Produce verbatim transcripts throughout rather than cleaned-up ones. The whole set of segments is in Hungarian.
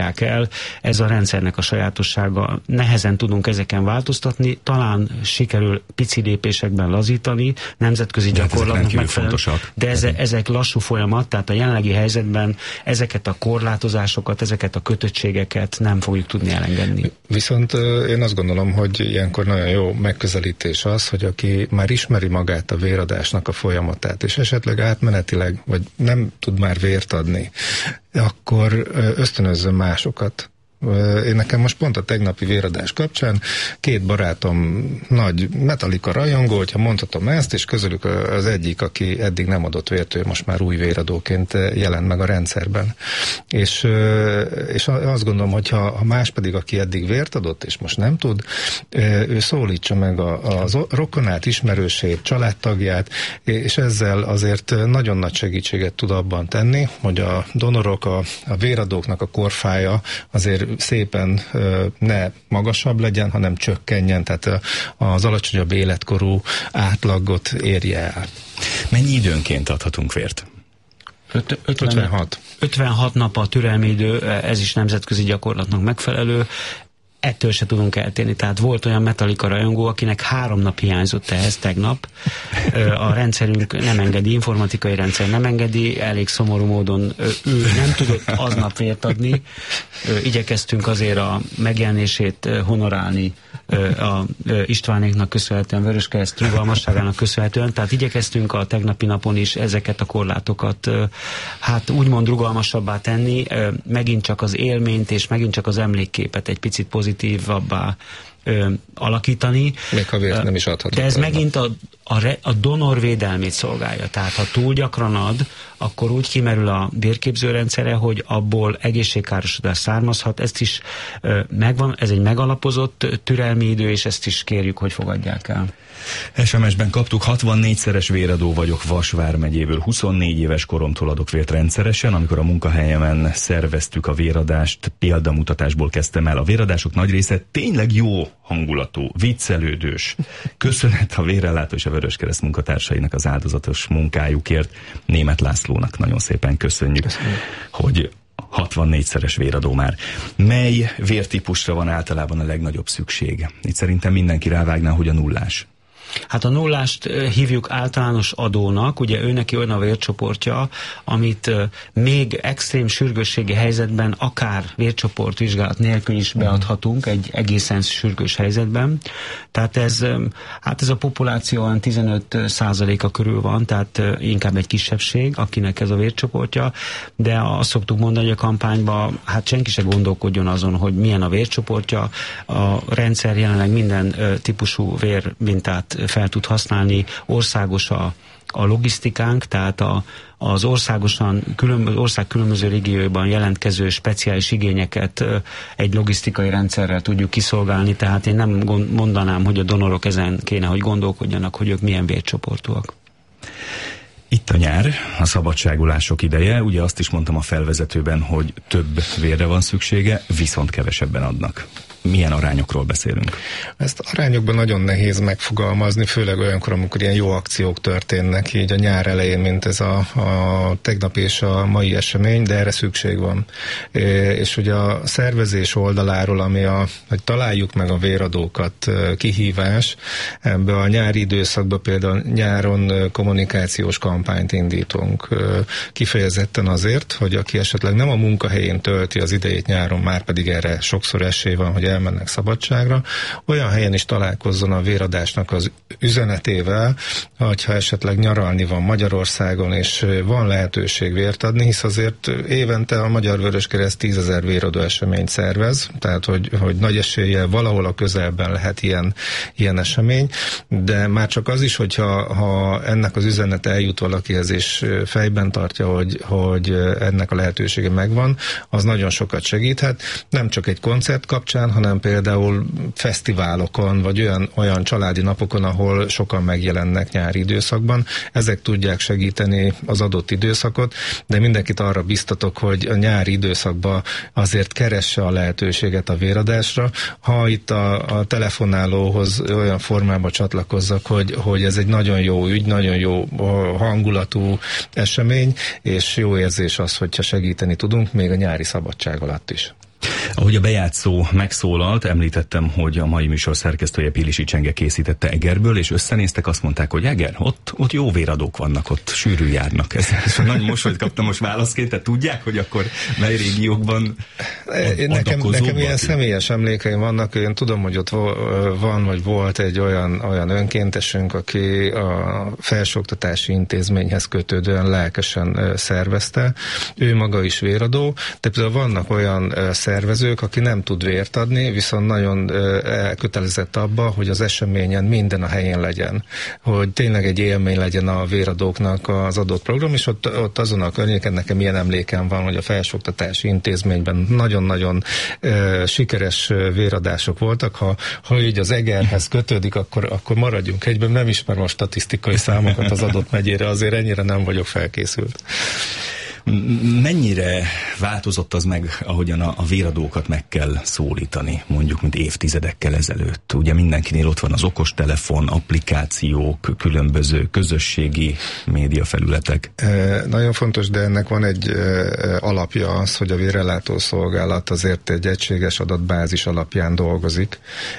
el. Ez a rendszernek a sajátossága. Nehezen tudunk ezeken változtatni, talán sikerül pici lépésekben lazítani, nemzetközi gyakorlatnak megfelelően, de ez, ezek lassú folyamat, tehát a jelenlegi helyzetben ezeket a korlátozásokat, ezeket a kötöttségeket nem fogjuk tudni elengedni. Viszont én azt gondolom, hogy ilyenkor nagyon jó megközelítés az, hogy aki már ismeri magát a véradásnak a folyamatát, és esetleg átmenetileg, vagy nem tud már vért adni, akkor ösztönözzön másokat. Én nekem most pont a tegnapi véradás kapcsán két barátom nagy Metallica rajongó, hogyha mondhatom ezt, és közülük az egyik, aki eddig nem adott vért, ő most már új véradóként jelent meg a rendszerben. És, és azt gondolom, hogy ha, ha más pedig, aki eddig vért adott, és most nem tud, ő szólítsa meg a, a rokonát, ismerősét, családtagját, és ezzel azért nagyon nagy segítséget tud abban tenni, hogy a donorok, a, a véradóknak a korfája azért szépen ne magasabb legyen, hanem csökkenjen, tehát az alacsonyabb életkorú átlagot érje el. Mennyi időnként adhatunk vért? ötvenhat. ötvenhat nap a türelmi idő, ez is nemzetközi gyakorlatnak megfelelő. Ettől se tudunk eltérni. Tehát volt olyan Metallica rajongó, akinek három nap hiányzott ehhez tegnap. A rendszerünk nem engedi, informatikai rendszer nem engedi, elég szomorú módon ő nem tudott aznap vért adni. Igyekeztünk azért a megjelenését honorálni a Istvánéknak köszönhetően, Vöröskereszt rugalmasságának köszönhetően, tehát igyekeztünk a tegnapi napon is ezeket a korlátokat hát úgymond rugalmasabbá tenni, megint csak az élményt és megint csak az emlékképet egy picit pozitívabbá Ö, alakítani. Még ha vért nem is adhatunk. De ez megint a, a, a donor védelmét szolgálja. Tehát ha túl gyakran ad, akkor úgy kimerül a vérképzőrendszere, hogy abból egészségkárosodás származhat. Ezt is ö, megvan, ez egy megalapozott türelmi idő, és ezt is kérjük, hogy fogadják el. es em es-ben kaptuk, hatvannégyszeres véradó vagyok Vas vármegyéből, huszonnégy éves koromtól adok vért rendszeresen, amikor a munkahelyemen szerveztük a véradást, példamutatásból kezdtem el. A véradások nagy része tényleg jó hangulatú, viccelődős. Köszönet a Vérellátó és a Vöröskereszt munkatársainak az áldozatos munkájukért. Németh Lászlónak nagyon szépen köszönjük, köszönjük. hogy hatvannégyszeres véradó már. Mely vértípusra van általában a legnagyobb szükség? Itt szerintem mindenki rávágná, hogy a nullás. Hát a nullást hívjuk általános adónak, ugye ő neki olyan a vércsoportja, amit még extrém sürgősségi helyzetben akár vércsoportvizsgálat nélkül is beadhatunk egy egészen sürgős helyzetben. Tehát ez, hát ez a populáció olyan tizenöt százaléka körül van, tehát inkább egy kisebbség, akinek ez a vércsoportja, de azt szoktuk mondani, hogy a kampányban hát senki se gondolkodjon azon, hogy milyen a vércsoportja. A rendszer jelenleg minden típusú vérmintát fel tud használni, országos a, a logisztikánk, tehát a, az országosan, különböző, ország különböző régióiban jelentkező speciális igényeket egy logisztikai rendszerrel tudjuk kiszolgálni, tehát én nem mondanám, hogy a donorok ezen kéne, hogy gondolkodjanak, hogy ők milyen vércsoportúak. Itt a nyár, a szabadságulások ideje, ugye azt is mondtam a felvezetőben, hogy több vérre van szüksége, viszont kevesebben adnak. Milyen arányokról beszélünk? Ezt arányokban nagyon nehéz megfogalmazni, főleg olyankor, amikor ilyen jó akciók történnek, így a nyár elején, mint ez a, a tegnap és a mai esemény, de erre szükség van. É, és ugye a szervezés oldaláról, ami a, hogy találjuk meg a véradókat kihívás, ebbe a nyári időszakban például nyáron kommunikációs kampányt indítunk. Kifejezetten azért, hogy aki esetleg nem a munkahelyén tölti az idejét nyáron, már pedig erre sokszor esély van, hogy elmennek szabadságra, olyan helyen is találkozzon a véradásnak az üzenetével, hogyha esetleg nyaralni van Magyarországon, és van lehetőség vért adni, hisz azért évente a Magyar Vöröskereszt tízezer véradó eseményt szervez, tehát hogy, hogy nagy eséllyel valahol a közelben lehet ilyen, ilyen esemény, de már csak az is, hogyha ha ennek az üzenete eljut valakihez, és fejben tartja, hogy, hogy ennek a lehetősége megvan, az nagyon sokat segíthet, nem csak egy koncert kapcsán, hanem például fesztiválokon, vagy olyan, olyan családi napokon, ahol sokan megjelennek nyári időszakban. Ezek tudják segíteni az adott időszakot, de mindenkit arra biztatok, hogy a nyári időszakban azért keresse a lehetőséget a véradásra. Ha itt a, a telefonálóhoz olyan formában csatlakozzak, hogy, hogy ez egy nagyon jó ügy, nagyon jó hangulatú esemény, és jó érzés az, hogyha segíteni tudunk, még a nyári szabadság alatt is. Ahogy a bejátszó megszólalt, említettem, hogy a mai műsor szerkesztője Pilisi Csenge készítette Egerből, és összenéztek, azt mondták, hogy Eger, ott, ott jó véradók vannak, ott sűrű járnak. Ez, és nagy mosolyt kaptam most válaszként, tehát tudják, hogy akkor mely régiókban Én nekem, nekem ilyen személyes emlékeim vannak, én tudom, hogy ott van, vagy volt egy olyan, olyan önkéntesünk, aki a felsőoktatási intézményhez kötődően lelkesen szervezte. Ő maga is véradó, de például vannak olyan szervezők, aki nem tud vért adni, viszont nagyon elkötelezett abba, hogy az eseményen minden a helyén legyen. Hogy tényleg egy élmény legyen a véradóknak az adott program, és ott, ott azon a környéken nekem ilyen emlékem van, hogy a felsőoktatási intézményben nagyon-nagyon uh, sikeres véradások voltak. Ha, ha így az Egerhez kötődik, akkor, akkor maradjunk egyben. Nem ismerem a statisztikai számokat az adott megyére, azért ennyire nem vagyok felkészült. Mennyire változott az meg, ahogyan a, a véradókat meg kell szólítani, mondjuk, mint évtizedekkel ezelőtt? Ugye mindenkinél ott van az okostelefon, applikációk, különböző közösségi médiafelületek. E, nagyon fontos, de ennek van egy e, alapja az, hogy a vérellátó szolgálat azért egy egységes adatbázis alapján dolgozik,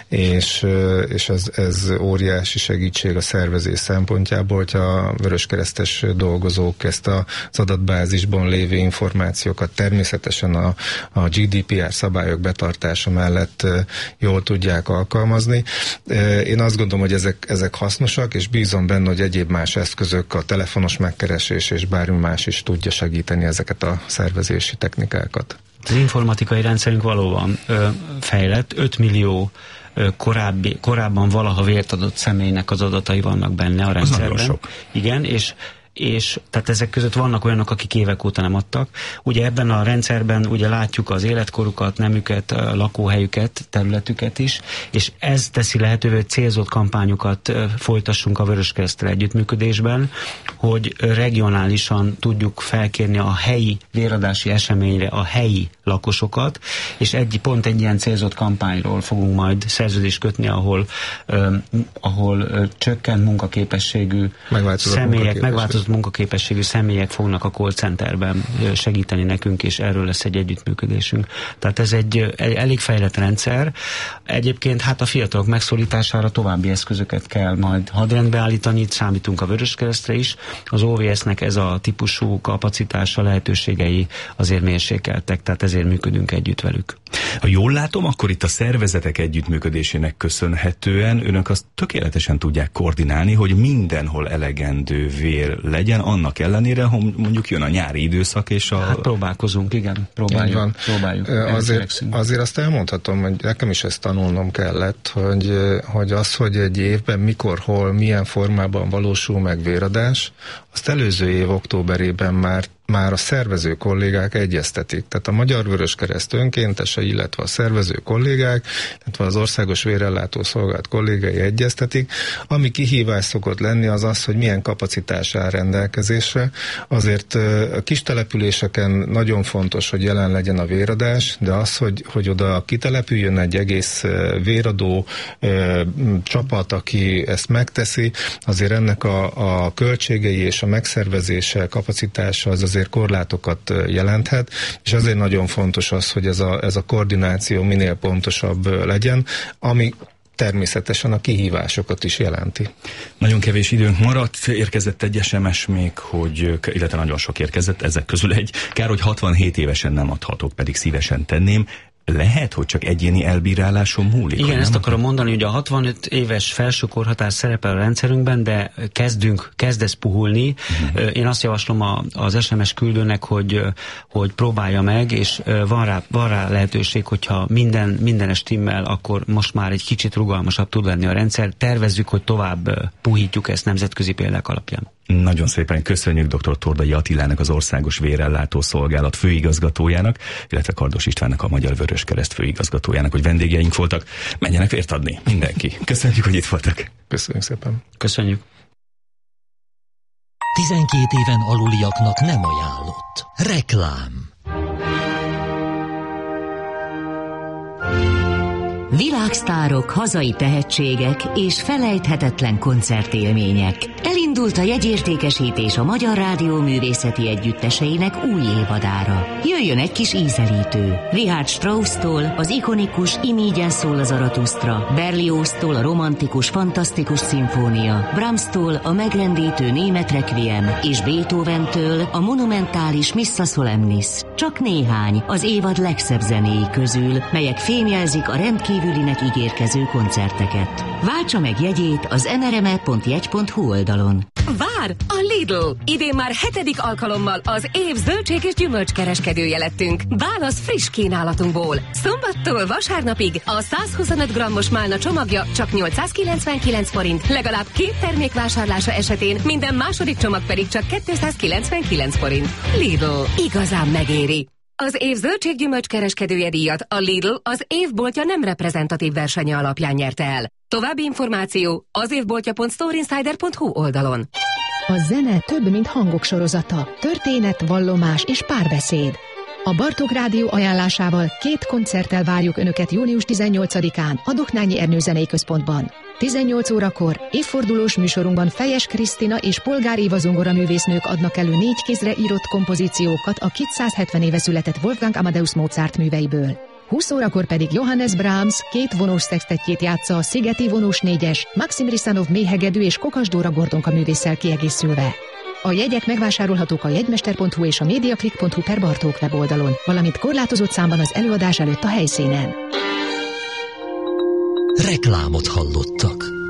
és, e, és ez, ez óriási segítség a szervezés szempontjából, hogyha a vöröskeresztes dolgozók ezt az adatbázisban lévő információkat természetesen a, a gé dé pé er szabályok betartása mellett jól tudják alkalmazni. Én azt gondolom, hogy ezek, ezek hasznosak, és bízom benne, hogy egyéb más eszközök, a telefonos megkeresés és bármi más is tudja segíteni ezeket a szervezési technikákat. Az informatikai rendszerünk valóban ö, fejlett, öt millió ö, korábbi, korábban valaha vért adott személynek az adatai vannak benne a rendszerben. Az nagyon sok. Igen, és és tehát ezek között vannak olyanok, akik évek óta nem adtak. Ugye ebben a rendszerben ugye látjuk az életkorukat, nemüket, a lakóhelyüket, területüket is, és ez teszi lehetővé, hogy célzott kampányokat folytassunk a Vöröskereszttel együttműködésben, hogy regionálisan tudjuk felkérni a helyi véradási eseményre a helyi lakosokat, és egy pont egy ilyen célzott kampányról fogunk majd szerződést kötni, ahol, uh, ahol uh, csökkent munkaképességű személyek, megváltozott munkaképességű személyek fognak a call centerben segíteni nekünk, és erről lesz egy együttműködésünk. Tehát ez egy, egy elég fejlett rendszer. Egyébként hát a fiatalok megszólítására további eszközöket kell majd hadrendbe állítani, itt számítunk a Vöröskeresztre is. Az o vé es-nek ez a típusú kapacitása, lehetőségei azért mérsékeltek, tehát ezért működünk együtt velük. Ha jól látom, akkor itt a szervezetek együttműködésének köszönhetően önök azt tökéletesen tudják koordinálni, hogy mindenhol elegendő vér legyen, annak ellenére, hogy mondjuk jön a nyári időszak, és a... Hát próbálkozunk, igen, próbáljuk. próbáljuk azért, azért azt elmondhatom, hogy nekem is ezt tanulnom kellett, hogy, hogy az, hogy egy évben mikor, hol, milyen formában valósul meg véradás, azt előző év októberében már már a szervező kollégák egyeztetik. Tehát a Magyar Vöröskereszt önkéntese, illetve a szervező kollégák, illetve az Országos Vérellátó Szolgálat kollégái egyeztetik. Ami kihívás szokott lenni, az az, hogy milyen kapacitás áll rendelkezésre. Azért a kis településeken nagyon fontos, hogy jelen legyen a véradás, de az, hogy, hogy oda kitelepüljön egy egész véradó ö, csapat, aki ezt megteszi, azért ennek a, a költségei és a megszervezése, kapacitása az azért korlátokat jelenthet, és azért nagyon fontos az, hogy ez a, ez a koordináció minél pontosabb legyen, ami természetesen a kihívásokat is jelenti. Nagyon kevés időnk maradt, érkezett egy es em es még, hogy, illetve nagyon sok érkezett, ezek közül egy. Kár, hogy hatvanhét évesen nem adhatok, pedig szívesen tenném. Lehet, hogy csak egyéni elbíráláson múlik? Igen, ezt akarom mondani, hogy a hatvanöt éves felső korhatár szerepel a rendszerünkben, de kezdünk, kezd ez puhulni. Uh-huh. Én azt javaslom a, az es em es küldőnek, hogy, hogy próbálja meg, és van rá, van rá lehetőség, hogyha minden, minden stimmel, akkor most már egy kicsit rugalmasabb tud lenni a rendszer. Tervezzük, hogy tovább puhítjuk ezt nemzetközi példák alapján. Nagyon szépen köszönjük dr. Tordai Attilának, az Országos Vérellátó Szolgálat főigazgatójának, illetve Kardos Istvánnak, a Magyar Vöröskereszt főigazgatójának, hogy vendégeink voltak. Menjenek vért adni, mindenki. Köszönjük, hogy itt voltak. Köszönjük szépen. Köszönjük. tizenkét éven aluliaknak nem ajánlott. Reklám. Világsztárok, hazai tehetségek és felejthetetlen koncertélmények. Elindult a jegyértékesítés a Magyar Rádió művészeti együtteseinek új évadára. Jöjjön egy kis ízelítő. Richard Strauss-tól az ikonikus Imígyen szól az Aratusztra, Berlioz-tól a romantikus, fantasztikus szimfónia, Brahms-tól a megrendítő német requiem és Beethoven-től a monumentális Missa Solemnis. Csak néhány az évad legszebb zenéi közül, melyek fémjelzik a rendkívülinek ígérkező koncerteket. Váltsa meg jegyét az em er em e pont jegy pont hu oldalon. Vár! A Lidl! Idén már hetedik alkalommal az év zöldség és gyümölcskereskedője lettünk. Válasz friss kínálatunkból. Szombattól vasárnapig a száz huszonöt grammos málna csomagja csak nyolcszázkilencvenkilenc forint, legalább két termék vásárlása esetén, minden második csomag pedig csak kétszázkilencvenkilenc forint. Lidl. Igazán megéri. Az év zöldséggyümölcs kereskedője díjat a Lidl az évboltja nem reprezentatív versenye alapján nyerte el. További információ az évboltja pont storeinsider pont hu oldalon. A zene több, mint hangok sorozata, történet, vallomás és párbeszéd. A Bartók Rádió ajánlásával két koncerttel várjuk Önöket június tizennyolcadikán a Doknányi Ernő Zenei Központban. tizennyolc órakor évfordulós műsorunkban Fejes Krisztina és Polgár Éva zongoraművésznők adnak elő négy kézre írott kompozíciókat a kétszázhetven éve született Wolfgang Amadeus Mozart műveiből. húsz órakor pedig Johannes Brahms két vonós szextettjét játsza a Szigeti vonós négyes, Maxim Risanov méhegedű és Kokas Dóra Gordonka művésszel kiegészülve. A jegyek megvásárolhatók a jegymester pont hu és a mediaclick pont hu per Bartók weboldalon, valamint korlátozott számban az előadás előtt a helyszínen. Reklámot hallottak.